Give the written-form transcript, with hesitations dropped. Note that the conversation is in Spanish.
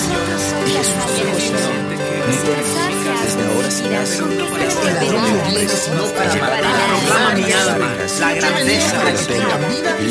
Y Jesús dijo, Señor, no te regocijes desde ahora serás el ladrón de bienes no para matar, Proclama mi alma la grandeza de pero